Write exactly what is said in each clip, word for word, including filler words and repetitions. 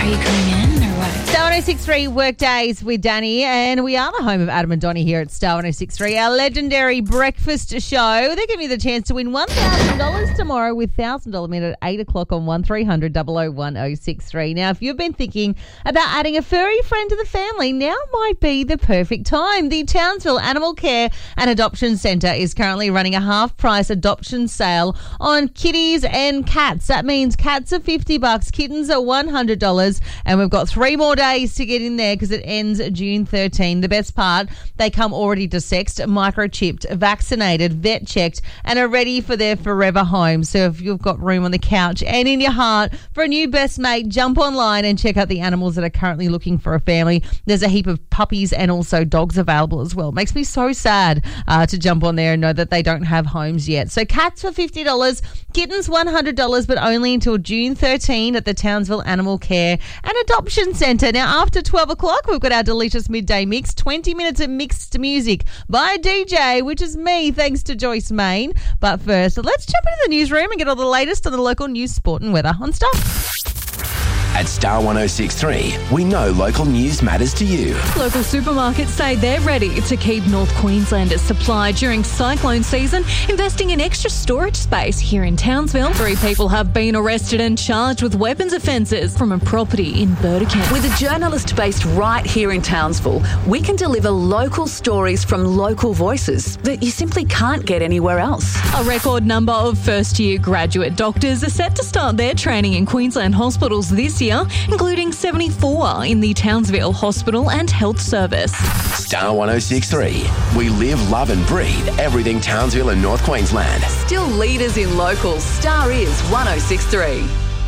you coming in or what? Star one oh six point three Workdays with Danny, and we are the home of Adam and Donnie here at Star one oh six point three, our legendary breakfast show. They're giving you the chance to win one thousand dollars tomorrow with one thousand dollars minute at eight o'clock on one three hundred double oh one oh six three. Now, if you've been thinking about adding a furry friend to the family, now might be the perfect time. The Townsville Animal Care and Adoption Centre is currently running a half-price adoption sale on kitties and cats. That means cats are fifty bucks, kittens are one hundred dollars, and we've got three more days to get in there because it ends June thirteenth. The best part, they come already desexed, microchipped, vaccinated, vet checked, and are ready for their forever home. So if you've got room on the couch and in your heart for a new best mate, jump online and check out the animals that are currently looking for a family. There's a heap of puppies and also dogs available as well. It makes me so sad uh, to jump on there and know that they don't have homes yet. So cats for fifty dollars, kittens one hundred dollars, but only until June thirteenth at the Townsville Animal Care and Adoption Centre. Now, after twelve o'clock, we've got our delicious midday mix, twenty minutes of mixed music by a D J, which is me, thanks to Joyce Main. But first, let's jump into the newsroom and get all the latest on the local news, sport and weather on Star. At Star one oh six point three, we know local news matters to you. Local supermarkets say they're ready to keep North Queenslanders supplied during cyclone season, investing in extra storage space here in Townsville. Three people have been arrested and charged with weapons offences from a property in Burdekin. With a journalist based right here in Townsville, we can deliver local stories from local voices that you simply can't get anywhere else. A record number of first-year graduate doctors are set to start their training in Queensland hospitals this year, including seventy-four in the Townsville Hospital and Health Service. Star one oh six point three. We live, love and breathe everything Townsville and North Queensland. Still leaders in locals, Star is one oh six point three.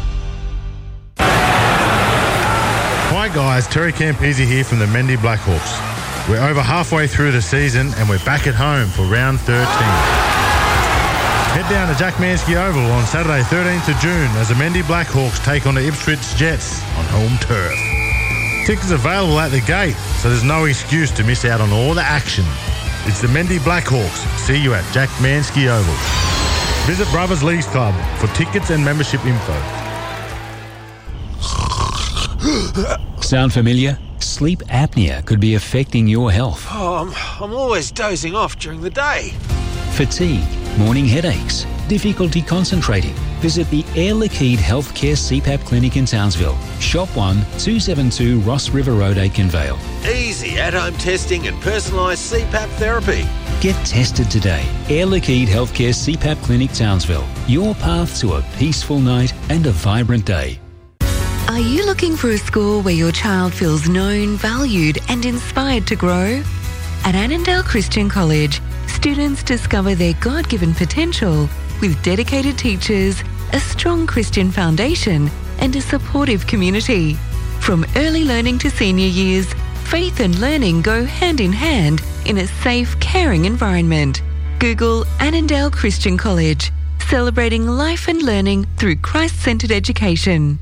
Hi guys, Terry Campese here from the Mendy Blackhawks. We're over halfway through the season and we're back at home for round thirteen. Head down to Jack Manske Oval on Saturday thirteenth of June as the Mendy Blackhawks take on the Ipswich Jets on home turf. Tickets available at the gate, so there's no excuse to miss out on all the action. It's the Mendy Blackhawks. See you at Jack Manske Oval. Visit Brothers Leagues Club for tickets and membership info. Sound familiar? Sleep apnea could be affecting your health. Oh, I'm, I'm always dozing off during the day. Fatigue, morning headaches, difficulty concentrating. Visit the Air Liquide Healthcare C PAP Clinic in Townsville. Shop one, two seventy-two Ross River Road, Aikenvale. Easy at-home testing and personalised C PAP therapy. Get tested today. Air Liquide Healthcare C PAP Clinic, Townsville. Your path to a peaceful night and a vibrant day. Are you looking for a school where your child feels known, valued and inspired to grow? At Annandale Christian College, students discover their God-given potential with dedicated teachers, a strong Christian foundation and a supportive community. From early learning to senior years, faith and learning go hand in hand in a safe, caring environment. Google Annandale Christian College, celebrating life and learning through Christ-centred education.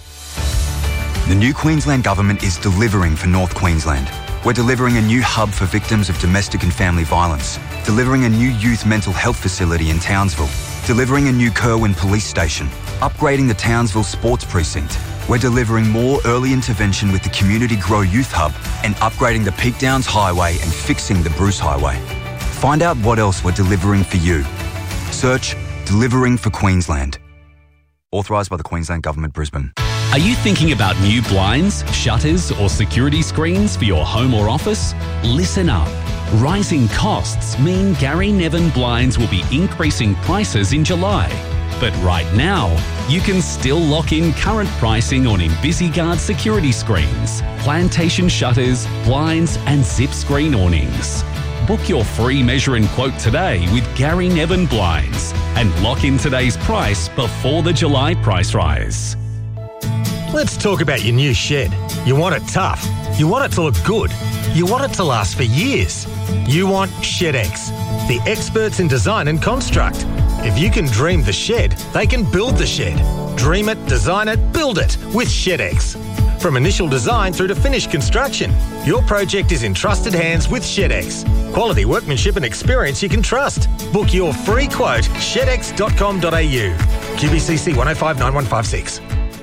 The new Queensland Government is delivering for North Queensland. We're delivering a new hub for victims of domestic and family violence, delivering a new youth mental health facility in Townsville, delivering a new Kerwin police station, upgrading the Townsville Sports Precinct. We're delivering more early intervention with the Community Grow Youth Hub and upgrading the Peak Downs Highway and fixing the Bruce Highway. Find out what else we're delivering for you. Search Delivering for Queensland. Authorised by the Queensland Government, Brisbane. Are you thinking about new blinds, shutters or security screens for your home or office? Listen up. Rising costs mean Gary Nevin Blinds will be increasing prices in July. But right now, you can still lock in current pricing on InvisiGuard security screens, plantation shutters, blinds and zip screen awnings. Book your free measure and quote today with Gary Nevin Blinds and lock in today's price before the July price rise. Let's talk about your new shed. You want it tough. You want it to look good. You want it to last for years. You want ShedX, the experts in design and construct. If you can dream the shed, they can build the shed. Dream it, design it, build it with ShedX. From initial design through to finished construction, your project is in trusted hands with ShedX. Quality workmanship and experience you can trust. Book your free quote, shed x dot com dot a u. Q B C C one oh five nine one five six.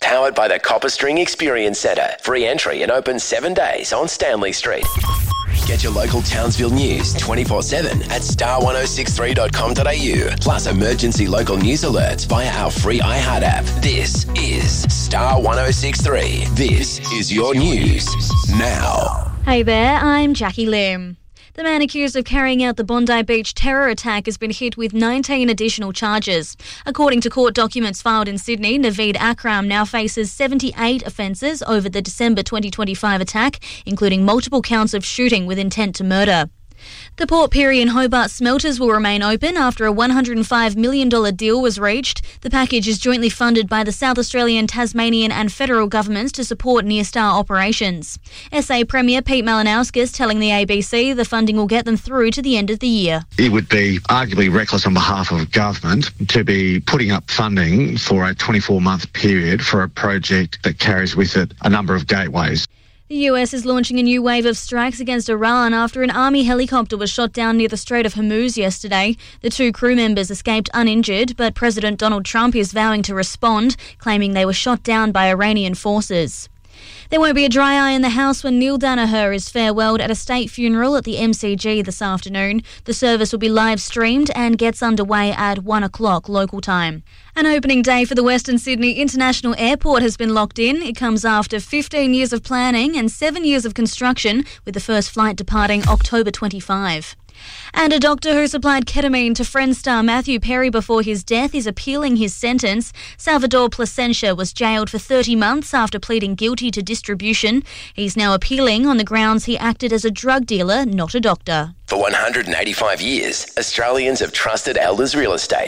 Powered by the Copper String Experience Centre. Free entry and open seven days on Stanley Street. Get your local Townsville news twenty-four seven at star ten sixty-three dot com dot a u. Plus emergency local news alerts via our free iHeart app. This is Star ten sixty-three. This is your news now. Hey there, I'm Jackie Lim. The man accused of carrying out the Bondi Beach terror attack has been hit with nineteen additional charges. According to court documents filed in Sydney, Naveed Akram now faces seventy-eight offences over the December twenty twenty-five attack, including multiple counts of shooting with intent to murder. The Port Pirie and Hobart smelters will remain open after a one hundred five million dollars deal was reached. The package is jointly funded by the South Australian, Tasmanian and federal governments to support near-star operations. S A Premier Pete Malinauskas telling the A B C the funding will get them through to the end of the year. It would be arguably reckless on behalf of government to be putting up funding for a twenty-four month period for a project that carries with it a number of gateways. The U S is launching a new wave of strikes against Iran after an army helicopter was shot down near the Strait of Hormuz yesterday. The two crew members escaped uninjured, but President Donald Trump is vowing to respond, claiming they were shot down by Iranian forces. There won't be a dry eye in the house when Neil Danaher is farewelled at a state funeral at the M C G this afternoon. The service will be live streamed and gets underway at one o'clock local time. An opening day for the Western Sydney International Airport has been locked in. It comes after fifteen years of planning and seven years of construction, with the first flight departing October twenty-fifth. And a doctor who supplied ketamine to Friends star Matthew Perry before his death is appealing his sentence. Salvador Placencia was jailed for thirty months after pleading guilty to distribution. He's now appealing on the grounds he acted as a drug dealer, not a doctor. For one hundred eighty-five years, Australians have trusted Elders Real Estate.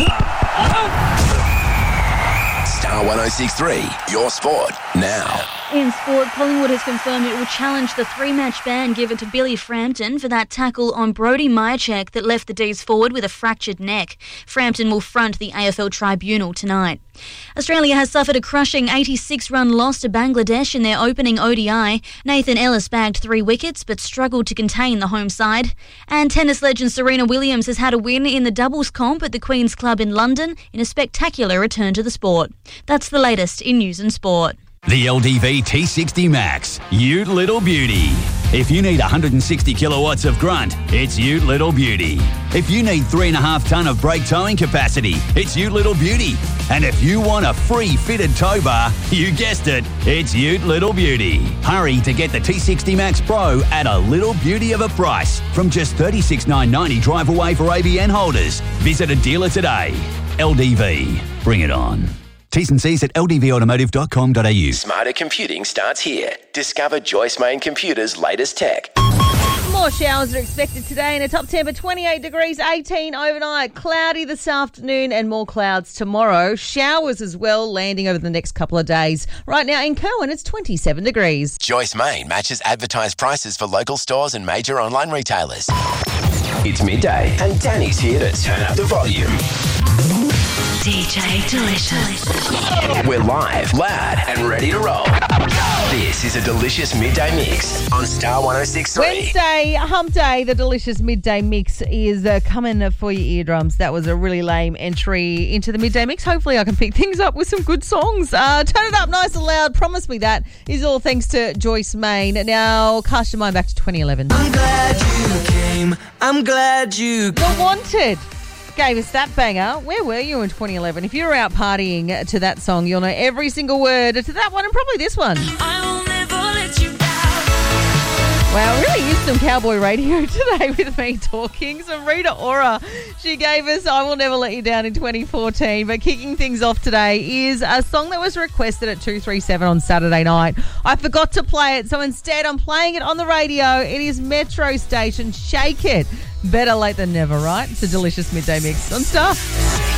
Star ten sixty-three, your sport now. In sport, Collingwood has confirmed it will challenge the three-match ban given to Billy Frampton for that tackle on Brodie Myercheck that left the D's forward with a fractured neck. Frampton will front the A F L tribunal tonight. Australia has suffered a crushing eighty-six run loss to Bangladesh in their opening O D I. Nathan Ellis bagged three wickets but struggled to contain the home side. And tennis legend Serena Williams has had a win in the doubles comp at the Queen's Club in London in a spectacular return to the sport. That's the latest in news and sport. The L D V T sixty Max, Ute Little Beauty. If you need one hundred sixty kilowatts of grunt, it's Ute Little Beauty. If you need three and a half tonne of brake towing capacity, it's Ute Little Beauty. And if you want a free fitted tow bar, you guessed it, it's Ute Little Beauty. Hurry to get the T sixty Max Pro at a little beauty of a price from just thirty-six thousand nine hundred ninety drive away for A B N holders. Visit a dealer today. L D V, bring it on. T's and C's at l d v automotive dot com dot a u. Smarter computing starts here. Discover Joyce Main Computers' latest tech. More showers are expected today in a top ten, twenty-eight degrees, eighteen overnight. Cloudy this afternoon and more clouds tomorrow. Showers as well landing over the next couple of days. Right now in Cowan, it's twenty-seven degrees. Joyce Main matches advertised prices for local stores and major online retailers. It's midday and Danny's here to turn up the volume. D J Delicious. We're live, loud, and ready to roll. This is a delicious midday mix on Star ten sixty-three. Wednesday, hump day, the delicious midday mix is uh, coming for your eardrums. That was a really lame entry into the midday mix. Hopefully I can pick things up with some good songs. Uh, turn it up nice and loud. Promise me that is all thanks to Joyce Main. Now, cast your mind back to twenty eleven. I'm glad you came. I'm glad you came. You're Wanted gave us that banger. Where were you in twenty eleven? If you were out partying to that song, you'll know every single word to that one and probably this one. I will never let you down. Wow, really used some cowboy radio today with me talking. Some Rita Ora, she gave us I Will Never Let You Down in twenty fourteen. But kicking things off today is a song that was requested at two three seven on Saturday night. I forgot to play it, so instead I'm playing it on the radio. It is Metro Station, Shake It. Better late than never, right? It's a delicious midday mix on Star.